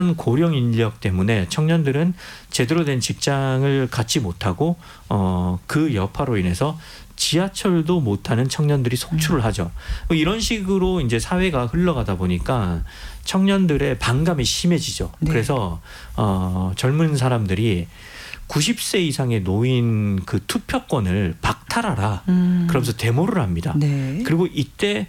고령 인력 때문에 청년들은 제대로 된 직장을 갖지 못하고 그 여파로 인해서 지하철도 못 타는 청년들이 속출을 하죠. 이런 식으로 이제 사회가 흘러가다 보니까 청년들의 반감이 심해지죠. 네. 그래서 젊은 사람들이 90세 이상의 노인 그 투표권을 박탈하라. 그러면서 데모를 합니다. 네. 그리고 이때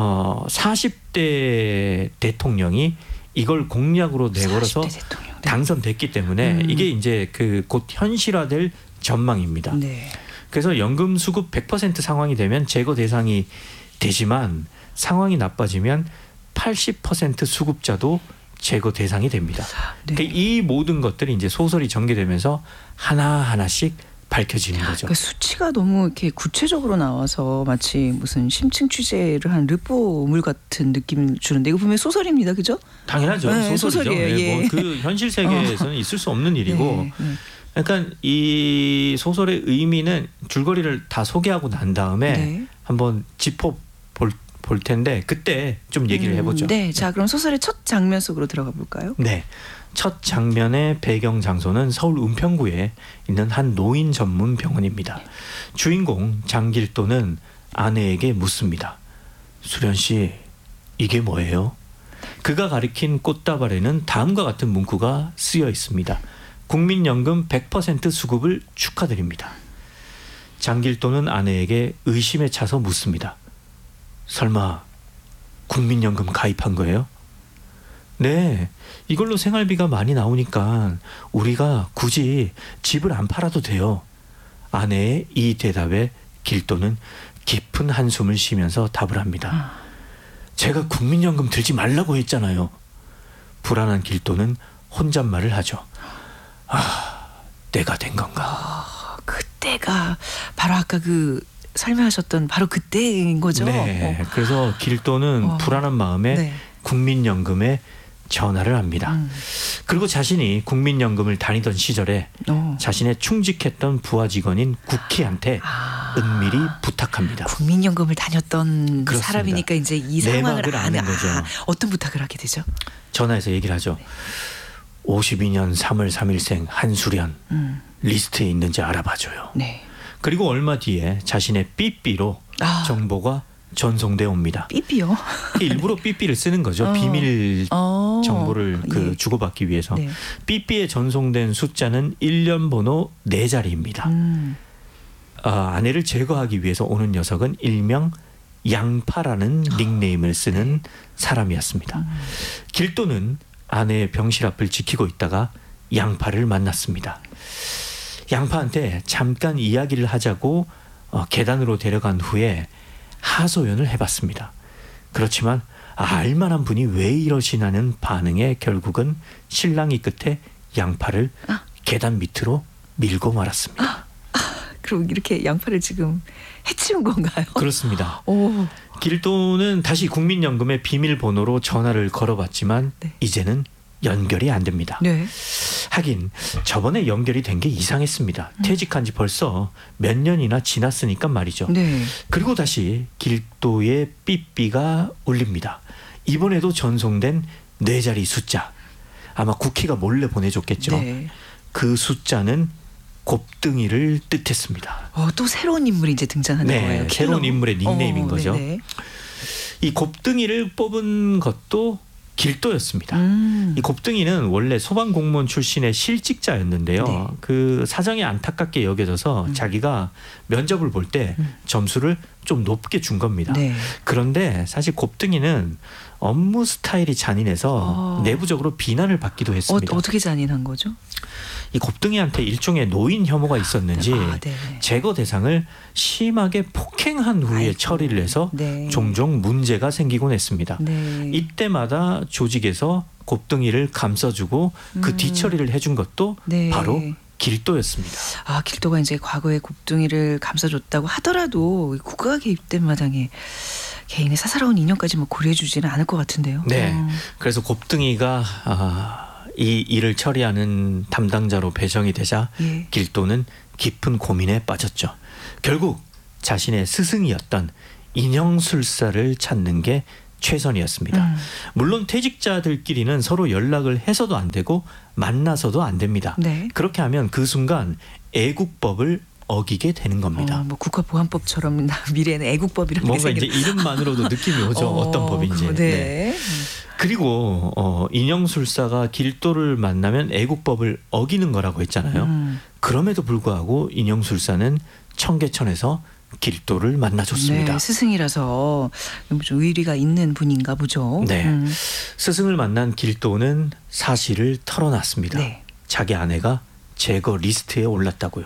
40대 대통령이 이걸 공약으로 내걸어서 40대 대통령. 네. 당선됐기 때문에 이게 이제 그 곧 현실화될 전망입니다. 네. 그래서 연금 수급 100% 상황이 되면 제거 대상이 되지만 상황이 나빠지면 80% 수급자도 제거 대상이 됩니다. 네. 그러니까 이 모든 것들이 이제 소설이 전개되면서 하나하나씩 밝혀지는 거죠. 그러니까 수치가 너무 이렇게 구체적으로 나와서 마치 무슨 심층 취재를 한 르포물 같은 느낌을 주는데 이거 보면 소설입니다, 그죠? 당연하죠. 네, 소설이죠. 소설이에요. 예. 뭐 그 현실 세계에서는 있을 수 없는 일이고, 네, 네. 그러니까 이 소설의 의미는 줄거리를 다 소개하고 난 다음에 네. 한번 짚어 볼 텐데 그때 좀 얘기를 해보죠. 네, 자 그럼 소설의 첫 장면 속으로 들어가 볼까요? 네, 첫 장면의 배경 장소는 서울 은평구에 있는 한 노인 전문 병원입니다. 주인공 장길도는 아내에게 묻습니다. 수련 씨, 이게 뭐예요? 그가 가리킨 꽃다발에는 다음과 같은 문구가 쓰여 있습니다. 국민연금 100% 수급을 축하드립니다. 장길도는 아내에게 의심에 차서 묻습니다. 설마 국민연금 가입한 거예요? 네, 이걸로 생활비가 많이 나오니까 우리가 굳이 집을 안 팔아도 돼요. 아내의 이 대답에 길도는 깊은 한숨을 쉬면서 답을 합니다. 제가 국민연금 들지 말라고 했잖아요. 불안한 길도는 혼잣말을 하죠. 아, 때가 된 건가? 그때가 바로 아까 그 설명하셨던 바로 그때인 거죠? 네, 그래서 길도는 불안한 마음에 네. 국민연금에 전화를 합니다. 그리고 자신이 국민연금을 다니던 시절에 자신의 충직했던 부하 직원인 국희한테 은밀히 부탁합니다. 국민연금을 다녔던 그렇습니다. 사람이니까 이제 이 상황을 내막을 아는 거죠. 어떤 부탁을 하게 되죠? 전화해서 얘기를 하죠. 52년 3월 3일생 한수련 리스트에 있는지 알아봐줘요. 네. 그리고 얼마 뒤에 자신의 삐삐로 정보가 전송돼 옵니다. 삐삐요? 일부러 삐삐를 쓰는 거죠. 비밀 정보를 예. 주고받기 위해서. 네. 삐삐에 전송된 숫자는 1년 번호 4자리입니다. 아내를 제거하기 위해서 오는 녀석은 일명 양파라는 닉네임을 쓰는 사람이었습니다. 길도는 아내의 병실 앞을 지키고 있다가 양파를 만났습니다. 양파한테 잠깐 이야기를 하자고 계단으로 데려간 후에 하소연을 해봤습니다. 그렇지만 알만한 분이 왜 이러시나는 반응에 결국은 신랑이 끝에 양파를 계단 밑으로 밀고 말았습니다. 그럼 이렇게 양파를 지금 해치운 건가요? 그렇습니다. 오. 길도는 다시 국민연금의 비밀번호로 전화를 걸어봤지만 네. 이제는 연결이 안 됩니다. 네. 하긴 저번에 연결이 된 게 이상했습니다. 퇴직한 지 벌써 몇 년이나 지났으니까 말이죠. 네. 그리고 다시 길도의 삐삐가 울립니다. 이번에도 전송된 4자리 숫자. 아마 국희가 몰래 보내줬겠죠. 네. 그 숫자는 곱등이를 뜻했습니다. 또 새로운 인물이 이제 등장하는 네, 거예요. 새로운 인물의 닉네임인 거죠. 네네. 이 곱등이를 뽑은 것도 길도였습니다. 이 곱등이는 원래 소방공무원 출신의 실직자였는데요. 네. 그 사정이 안타깝게 여겨져서 자기가 면접을 볼 때 점수를 좀 높게 준 겁니다. 네. 그런데 사실 곱등이는 업무 스타일이 잔인해서 내부적으로 비난을 받기도 했습니다. 어떻게 잔인한 거죠? 이 곱등이한테 일종의 노인 혐오가 있었는지 네. 제거 대상을 심하게 폭행한 후에 아이고. 처리를 해서 네. 종종 문제가 생기곤 했습니다. 네. 이때마다 조직에서 곱등이를 감싸주고 그 뒤처리를 해준 것도 네. 바로 길도였습니다. 길도가 이제 과거에 곱둥이를 감싸줬다고 하더라도 국가가 개입된 마당에 개인의 사사로운 인연까지 뭐 고려해주지는 않을 것 같은데요. 네, 그래서 곱등이가 이 일을 처리하는 담당자로 배정이 되자 예. 길도는 깊은 고민에 빠졌죠. 결국 자신의 스승이었던 인형술사를 찾는 게 최선이었습니다. 물론 퇴직자들끼리는 서로 연락을 해서도 안 되고 만나서도 안 됩니다. 네. 그렇게 하면 그 순간 애국법을 어기게 되는 겁니다. 뭐 국가보안법처럼 미래에는 애국법이라는 뭔가 게 이제 이름만으로도 느낌이 오죠. 어떤 법인지. 네. 네. 그리고 인형술사가 길도를 만나면 애국법을 어기는 거라고 했잖아요. 그럼에도 불구하고 인형술사는 청계천에서 길도를 만나줬습니다. 네, 스승이라서 좀 의리가 있는 분인가 보죠. 네. 스승을 만난 길도는 사실을 털어놨습니다. 네. 자기 아내가 제거 리스트에 올랐다고요.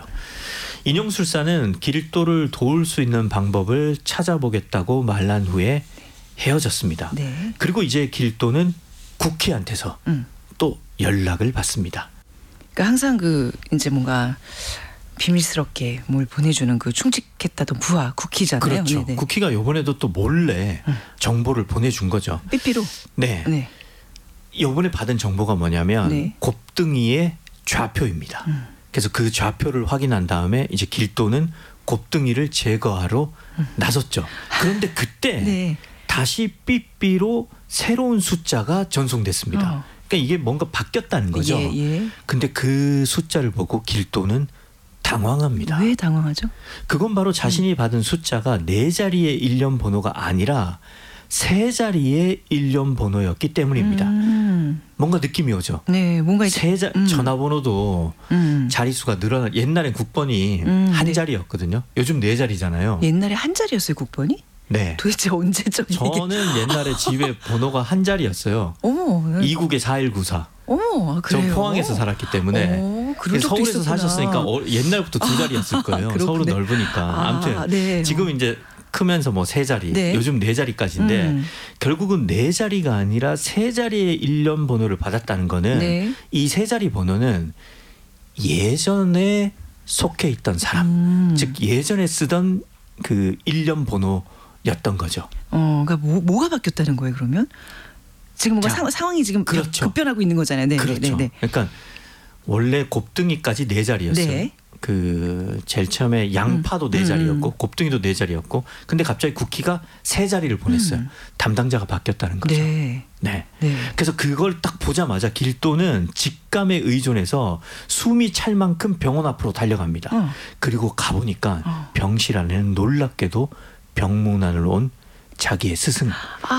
인형술사는 길도를 도울 수 있는 방법을 찾아보겠다고 말한 후에 헤어졌습니다. 네. 그리고 이제 길도는 국희한테서 또 연락을 받습니다. 그러니까 항상 이제 뭔가 비밀스럽게 뭘 보내주는 그 충직했다던 부하 국희잖아요. 그렇죠. 네네. 국희가 이번에도 또 몰래 정보를 보내준 거죠. 삐삐로. 네. 네. 이번에 받은 정보가 뭐냐면 네. 곱등이의 좌표입니다. 그래서 그 좌표를 확인한 다음에 이제 길도는 곱등이를 제거하러 나섰죠. 그런데 그때 네. 다시 삐삐로 새로운 숫자가 전송됐습니다. 그러니까 이게 뭔가 바뀌었다는 거죠. 예, 예. 근데 그 숫자를 보고 길도는 당황합니다. 왜 당황하죠? 그건 바로 자신이 받은 숫자가 4자리의 일련 번호가 아니라 3자리의 일련 번호였기 때문입니다. 뭔가 느낌이 오죠. 네, 뭔가 이제 전화번호도 자릿수가 늘어나. 옛날엔 국번이 한 네. 자리였거든요. 요즘 4자리잖아요. 옛날에 한 자리였어요, 국번이? 네. 도대체 언제적 이게? 저는 옛날에 집에 번호가 한 자리였어요. 어머, 이국에 4194. 어머, 그래요? 전 포항에서 살았기 때문에 그런 적도 서울에서 있었구나. 사셨으니까 옛날부터 2자리였을 거예요. 그렇군요. 서울은 넓으니까. 아무튼 네. 지금 이제 크면서 뭐 3자리, 네. 요즘 4자리까지인데 결국은 4자리가 아니라 3자리의 일련 번호를 받았다는 거는 네. 이 3자리 번호는 예전에 속해 있던 사람, 즉 예전에 쓰던 그 일련 번호였던 거죠. 그러니까 뭐가 바뀌었다는 거예요, 그러면? 지금 뭔가 자, 상황이 지금 그렇죠. 급변하고 있는 거잖아요. 네, 그렇죠. 네, 네. 그러니까 원래 곱등이까지 4자리였어요. 네. 그 제일 처음에 양파도 4자리였고 곱등이도 4자리였고 근데 갑자기 국희가 3자리를 보냈어요. 담당자가 바뀌었다는 거죠. 네. 네. 네. 그래서 그걸 딱 보자마자 길도는 직감에 의존해서 숨이 찰 만큼 병원 앞으로 달려갑니다. 그리고 가보니까 병실 안에는 놀랍게도 병문안을 온 자기의 스승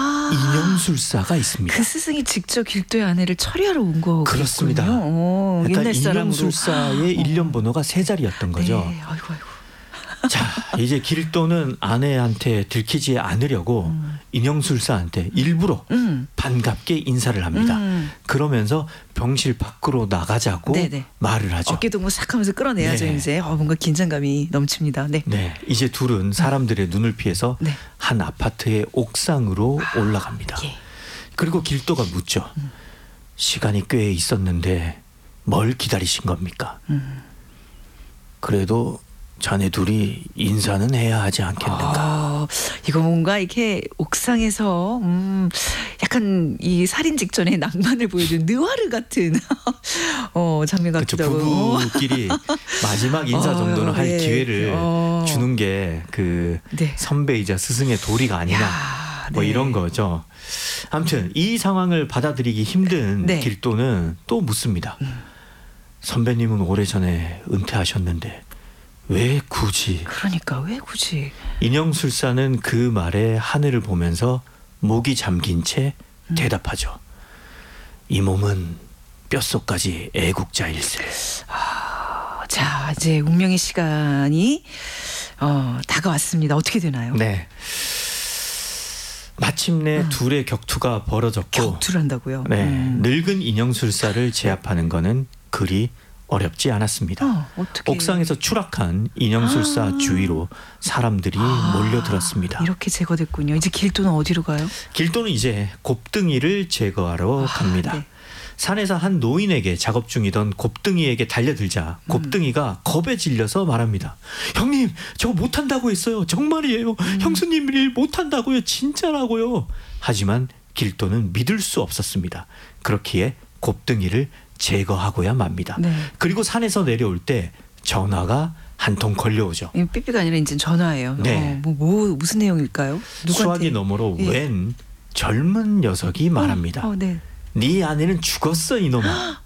인형술사가 있습니다. 그 스승이 직접 길도의 아내를 처리하러 온 거군요. 그렇습니다. 옛날 그러니까 사람으로. 인형술사의 일련 번호가 3자리였던 거죠. 네. 아이고. 자, 이제 길도는 아내한테 들키지 않으려고 인형술사한테 일부러 반갑게 인사를 합니다. 그러면서 병실 밖으로 나가자고 네네. 말을 하죠. 어깨동무 싹 하면서 끌어내야죠. 네. 이제 뭔가 긴장감이 넘칩니다. 네. 네, 이제 둘은 사람들의 눈을 피해서 네. 한 아파트의 옥상으로 올라갑니다. 예. 그리고 길도가 묻죠. 시간이 꽤 있었는데 뭘 기다리신 겁니까? 그래도 자네 둘이 인사는 해야 하지 않겠는가? 이거 뭔가 이렇게 옥상에서 약간 이 살인 직전에 낭만을 보여준 느와르 같은 장면 그렇죠. 같기도 하고. 부부끼리 마지막 인사 정도는 할 네. 기회를 주는 게 그 네. 선배이자 스승의 도리가 아니냐. 야, 뭐 네. 이런 거죠. 아무튼 이 상황을 받아들이기 힘든 네. 길도는 또 묻습니다. 선배님은 오래전에 은퇴하셨는데 왜 굳이? 그러니까 왜 굳이? 인형술사는 그 말에 하늘을 보면서 목이 잠긴 채 대답하죠. 이 몸은 뼛속까지 애국자일세. 자, 이제 운명의 시간이 다가왔습니다. 어떻게 되나요? 네. 마침내 둘의 격투가 벌어졌고 격투를 한다고요? 네, 늙은 인형술사를 제압하는 거는 그리 어렵지 않았습니다. 어떻게? 옥상에서 추락한 인형술사 주위로 사람들이 몰려들었습니다. 이렇게 제거됐군요. 이제 길도는 어디로 가요? 길도는 이제 곱등이를 제거하러 갑니다. 네. 산에서 한 노인에게 작업 중이던 곱등이에게 달려들자 곱등이가 겁에 질려서 말합니다. 형님, 저 못한다고 했어요. 정말이에요. 형수님 일 못한다고요. 진짜라고요. 하지만 길도는 믿을 수 없었습니다. 그렇기에 곱등이를 제거하고야 맙니다. 네. 그리고 산에서 내려올 때 전화가 한 통 걸려오죠. 삐삐가 아니라 이제 전화예요. 네. 무슨 내용일까요? 누구한테? 수화기 너머로 예. 웬 젊은 녀석이 말합니다. 네. 네 아내는 죽었어 이놈아.